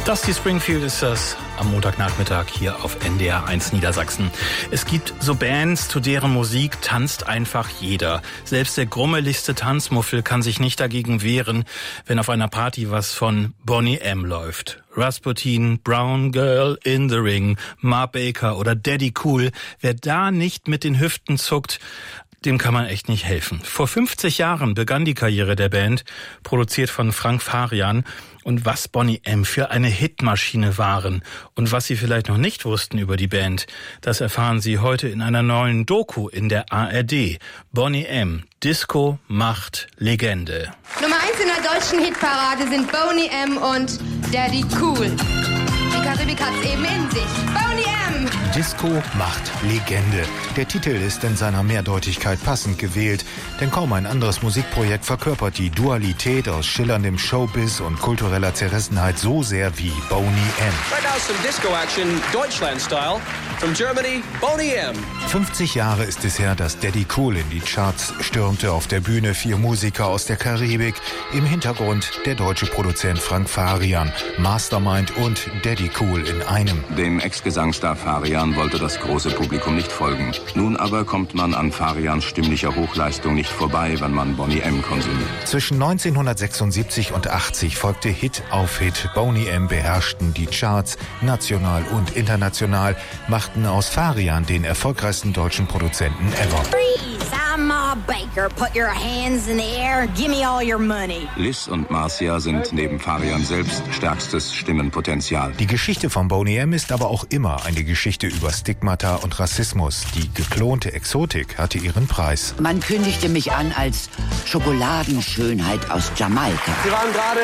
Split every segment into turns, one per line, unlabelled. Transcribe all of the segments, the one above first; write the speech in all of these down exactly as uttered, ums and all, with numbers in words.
Dusty Springfield ist das am Montagnachmittag hier auf N D R eins Niedersachsen. Es gibt so Bands, zu deren Musik tanzt einfach jeder. Selbst der grummeligste Tanzmuffel kann sich nicht dagegen wehren, wenn auf einer Party was von Boney M. läuft. Rasputin, Brown Girl in the Ring, Ma Baker oder Daddy Cool. Wer da nicht mit den Hüften zuckt, dem kann man echt nicht helfen. Vor fünfzig Jahren begann die Karriere der Band, produziert von Frank Farian. Und was Boney M. für eine Hitmaschine waren und was Sie vielleicht noch nicht wussten über die Band, das erfahren Sie heute in einer neuen Doku in der A R D. Boney M. Disco macht Legende.
Nummer eins in der deutschen Hitparade sind Boney M. und Daddy Cool. Die Karibik hat's eben in sich. Boney M.
Disco macht Legende. Der Titel ist in seiner Mehrdeutigkeit passend gewählt, denn kaum ein anderes Musikprojekt verkörpert die Dualität aus schillerndem Showbiz und kultureller Zerrissenheit so sehr wie Boney M.
Right now some Disco action, Deutschland style. From Germany, Boney M.
fünfzig Jahre ist es her, dass Daddy Cool in die Charts stürmte. Auf der Bühne vier Musiker aus der Karibik. Im Hintergrund der deutsche Produzent Frank Farian. Mastermind und Daddy Cool in einem.
Dem Ex-Gesangstar Farian wollte das große Publikum nicht folgen. Nun aber kommt man an Farians stimmlicher Hochleistung nicht vorbei, wenn man Boney M. konsumiert.
Zwischen neunzehnhundertsechsundsiebzig und achtzig folgte Hit auf Hit. Boney M. beherrschten die Charts, national und international, machten aus Farian den erfolgreichsten deutschen Produzenten ever.
Freeze, I'm Ma Baker. Put your hands in the air and give me all your money.
Liz und Marcia sind neben Farian selbst stärkstes Stimmenpotenzial.
Die Geschichte von Boney M. ist aber auch immer eine Geschichte über Stigmata und Rassismus. Die geklonte Exotik hatte ihren Preis.
Man kündigte mich an als Schokoladenschönheit aus Jamaika.
Sie waren gerade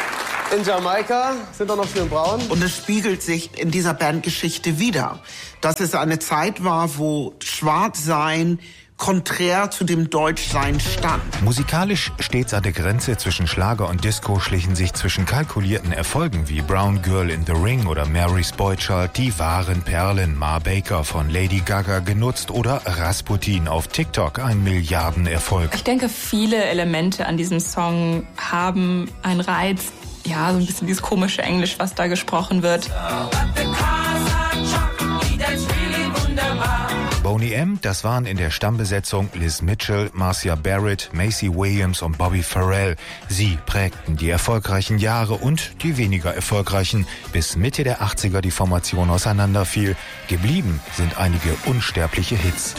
in Jamaika, sind doch noch schön braun.
Und es spiegelt sich in dieser Bandgeschichte wider, dass es eine Zeit war, wo Schwarzsein konträr zu dem Deutschsein stand.
Musikalisch stets an der Grenze zwischen Schlager und Disco schlichen sich zwischen kalkulierten Erfolgen wie Brown Girl in the Ring oder Mary's Boy Child die wahren Perlen. Ma Baker von Lady Gaga genutzt oder Rasputin auf TikTok, ein Milliardenerfolg.
Ich denke, viele Elemente an diesem Song haben einen Reiz. Ja, so ein bisschen dieses komische Englisch, was da gesprochen wird.
Boney M., das waren in der Stammbesetzung Liz Mitchell, Marcia Barrett, Macy Williams und Bobby Farrell. Sie prägten die erfolgreichen Jahre und die weniger erfolgreichen, bis Mitte der achtziger die Formation auseinanderfiel. Geblieben sind einige unsterbliche Hits.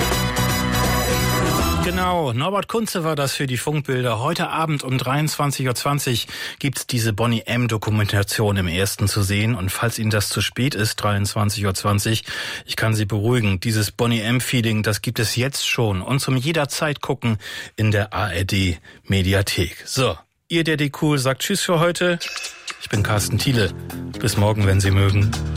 Genau, Norbert Kunze war das für die Funkbilder. Heute Abend um dreiundzwanzig Uhr zwanzig gibt's diese Boney M-Dokumentation im Ersten zu sehen. Und falls Ihnen das zu spät ist, dreiundzwanzig Uhr zwanzig, ich kann Sie beruhigen, dieses Boney M-Feeling, das gibt es jetzt schon und zum jederzeit gucken in der A R D-Mediathek. So, Ihr Daddy Cool sagt Tschüss für heute. Ich bin Carsten Thiele. Bis morgen, wenn Sie mögen.